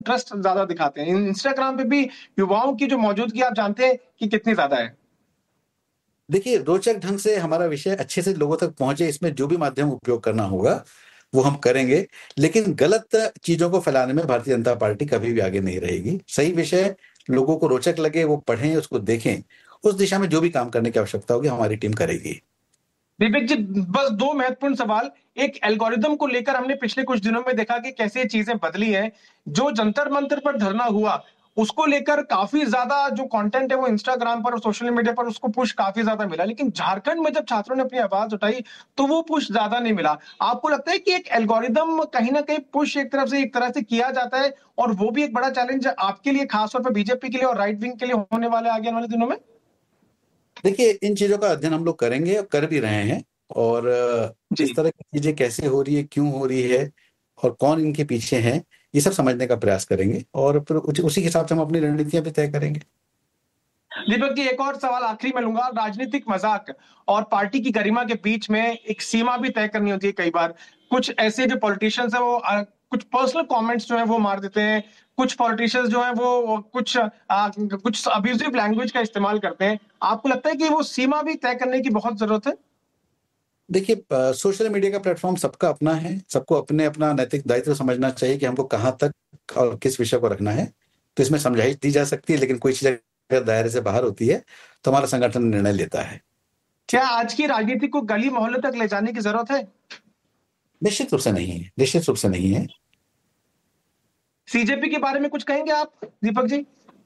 Trust ज्यादा दिखाते हैं। इंस्टाग्राम पे भी युवाओं की जो मौजूदगी आप जानते हैं कि कितनी ज्यादा है। देखिए, रोचक ढंग से हमारा विषय अच्छे से लोगों तक पहुंचे, इसमें जो भी माध्यम उपयोग करना होगा वो हम करेंगे, लेकिन गलत चीजों को फैलाने में भारतीय जनता पार्टी कभी भी आगे नहीं रहेगी। सही विषय लोगों को रोचक लगे, वो पढ़ें, उसको देखें, उस दिशा में जो भी काम करने की आवश्यकता होगी हमारी टीम करेगी। दीपक जी, बस दो महत्वपूर्ण सवाल। एक, एल्गोरिदम को लेकर हमने पिछले कुछ दिनों में देखा कि कैसे चीजें बदली हैं। जो जंतर मंतर पर धरना हुआ, उसको लेकर काफी ज्यादा जो कंटेंट है वो इंस्टाग्राम पर और सोशल मीडिया पर उसको पुश काफी ज्यादा मिला, लेकिन झारखंड में जब छात्रों ने अपनी आवाज उठाई तो वो पुश ज्यादा नहीं मिला। आपको लगता है कि एक एल्गोरिदम कहीं ना कहीं पुश एक तरह से किया जाता है, और वो भी एक बड़ा चैलेंज आपके लिए, खासतौर पर बीजेपी के लिए और राइट विंग के लिए होने वाले आगे वाले दिनों में? देखिए, इन चीजों का अध्ययन हम लोग करेंगे और कर भी रहे हैं, और इस जी। तरह की चीजें कैसे हो रही है, क्यों हो रही है, और कौन इनके पीछे हैं, ये सब समझने का प्रयास करेंगे, और फिर उसी के हिसाब से हम अपनी रणनीतियां भी तय करेंगे। दीपक जी, एक और सवाल आखिरी में लूंगा। राजनीतिक मजाक और पार्टी की गरिमा के बीच में एक सीमा भी तय करनी होती है। कई बार कुछ ऐसे जो पॉलिटिशियंस हैं वो कुछ पर्सनल कमेंट्स जो है वो मार देते हैं। कुछ पॉलिटिशियंस जो है वो कुछ अब्यूजिव लैंग्वेज का इस्तेमाल करते हैं। आपको लगता है कि वो सीमा भी तय करने की बहुत जरूरत है? देखिए, सोशल मीडिया का प्लेटफॉर्म सबका अपना है, सबको अपने अपना नैतिक दायित्व समझना चाहिए कि हमको कहाँ तक और किस विषय को रखना है। तो इसमें समझाइश दी जा सकती है, लेकिन कोई चीज अगर दायरे से बाहर होती है तो हमारा संगठन निर्णय लेता है। क्या आज की राजनीति को गली मोहल्ले तक ले जाने की जरूरत है? निश्चित रूप से नहीं है, निश्चित रूप से नहीं है। सीजेपी के बारे में कुछ कहेंगे आप, दीपक जी?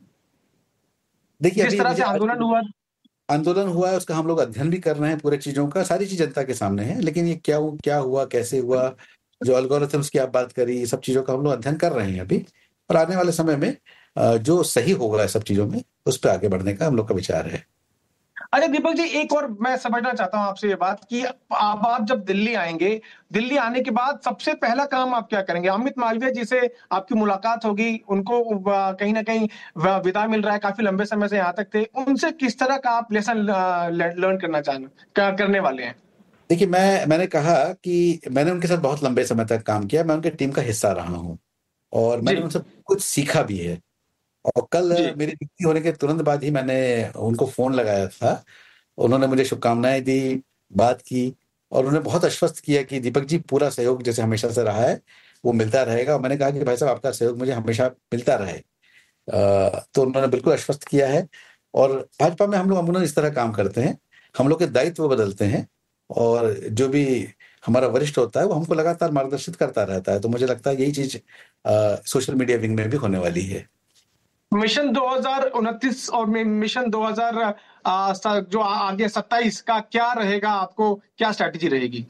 देखिए, जिस अभी तरह मुझे से आज आंदोलन हुआ। आंदोलन हुआ है, उसका हम लोग अध्ययन भी कर रहे हैं, पूरे चीजों का, सारी चीज जनता के सामने है, लेकिन ये क्या हुआ, कैसे हुआ, जो एल्गोरिथम्स की आप बात करी, ये सब चीजों का हम लोग अध्ययन कर रहे हैं अभी, और आने वाले समय में जो सही होगा इस सब चीजों में, उस पर आगे बढ़ने का हम लोग का विचार है। अरे दीपक जी, एक और मैं समझना चाहता हूं आपसे ये बात कि आप जब दिल्ली आएंगे, दिल्ली आने के बाद सबसे पहला काम आप क्या करेंगे? अमित मालवीय जी से आपकी मुलाकात होगी, उनको कहीं ना कहीं विदा मिल रहा है, काफी लंबे समय से यहाँ तक थे, उनसे किस तरह का आप लेसन लर्न करने वाले हैं? देखिए, मैंने कहा कि मैंने उनके साथ बहुत लंबे समय तक काम किया, मैं उनके टीम का हिस्सा रहा हूँ, और जी। मैंने उनसे कुछ सीखा भी है। और कल जी। मेरी नियुक्ति होने के तुरंत बाद ही मैंने उनको फोन लगाया था, उन्होंने मुझे शुभकामनाएं दी, बात की, और उन्होंने बहुत आश्वस्त किया कि दीपक जी, पूरा सहयोग जैसे हमेशा से रहा है वो मिलता रहेगा। और मैंने कहा कि भाई साहब, आपका सहयोग मुझे हमेशा मिलता रहे। तो उन्होंने बिल्कुल आश्वस्त किया है। और भाजपा में हम लोग अमूमन इस तरह काम करते हैं, हम लोग के दायित्व बदलते हैं, और जो भी हमारा वरिष्ठ होता है वो हमको लगातार मार्गदर्शित करता रहता है। तो मुझे लगता है यही चीज सोशल मीडिया विंग में भी होने वाली है। मिशन 2029 और मिशन 2000 जो आगे 27 का क्या रहेगा? आपको क्या स्ट्रैटेजी रहेगी?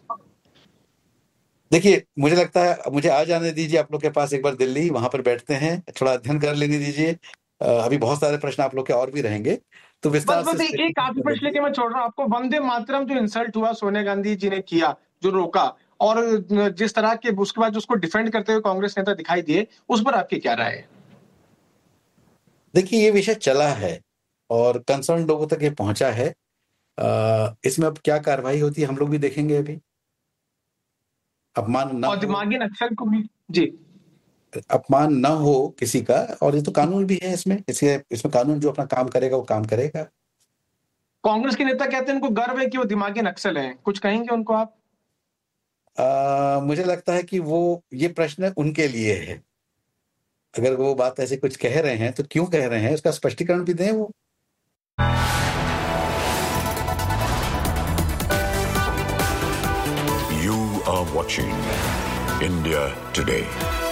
देखिए, मुझे लगता है मुझे आ जाने दीजिए आप लोग के पास एक बार दिल्ली, वहां पर बैठते हैं, थोड़ा अध्ययन कर लेने दीजिए। अभी बहुत सारे प्रश्न आप लोग के और भी रहेंगे, तो बस विस्तार से बस इस पे एक आखिरी कर प्रश्न लेंगे। लेके मैं छोड़ रहा हूं आपको। वंदे मातरम जो इंसल्ट हुआ सोनिया गांधी जी ने किया, जो रोका, और जिस तरह के उसके बाद उसको डिफेंड करते हुए कांग्रेस नेता दिखाई दिए, उस पर आपकी क्या राय है? देखिए, ये विषय चला है और कंसर्न लोगों तक ये पहुंचा है। इसमें अब क्या कार्रवाई होती है हम लोग भी देखेंगे अभी। अपमान ना और हो, दिमागी नक्सल को भी। जी। अपमान ना हो किसी का, और ये तो कानून भी है, इसमें कानून जो अपना काम करेगा वो काम करेगा। कांग्रेस के नेता कहते हैं उनको गर्व है कि वो दिमागी नक्सल हैं, कुछ कहेंगे उनको आप? मुझे लगता है कि वो ये प्रश्न उनके लिए है। अगर वो बात ऐसे कुछ कह रहे हैं तो क्यों कह रहे हैं, उसका स्पष्टीकरण भी दें वो। You are watching India Today.